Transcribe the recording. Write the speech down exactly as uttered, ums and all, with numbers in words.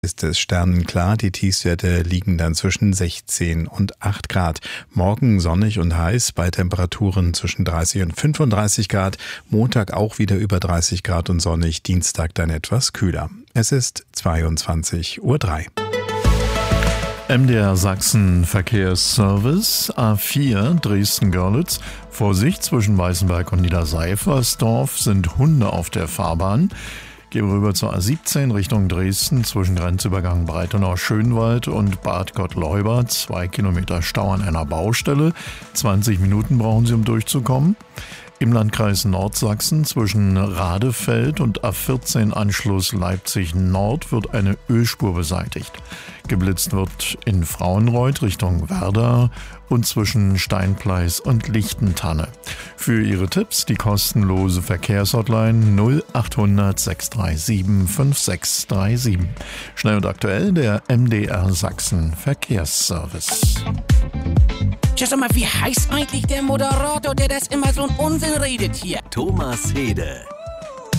Ist es sternenklar, die Tiefstwerte liegen dann zwischen sechzehn und acht Grad. Morgen sonnig und heiß bei Temperaturen zwischen dreißig und fünfunddreißig Grad. Montag auch wieder über dreißig Grad und sonnig, Dienstag dann etwas kühler. Es ist zweiundzwanzig Uhr drei. M D R Sachsen Verkehrsservice A vier Dresden-Görlitz. Vorsicht, zwischen Weißenberg und Niederseifersdorf sind Hunde auf der Fahrbahn. Gehen wir rüber zur A siebzehn Richtung Dresden zwischen Grenzübergang Breitenau-Schönwald und Bad Gottleuba. Zwei Kilometer Stau an einer Baustelle. zwanzig Minuten brauchen Sie, um durchzukommen. Im Landkreis Nordsachsen zwischen Radefeld und A vierzehn Anschluss Leipzig Nord wird eine Ölspur beseitigt. Geblitzt wird in Frauenreuth Richtung Werder und zwischen Steinpleis und Lichtentanne. Für Ihre Tipps die kostenlose Verkehrshotline null achthundert sechs drei sieben fünf sechs drei sieben. Schnell und aktuell der M D R Sachsen Verkehrsservice. Sag mal, wie heißt eigentlich der Moderator, der das immer so einen Unsinn redet hier? Thomas Hede.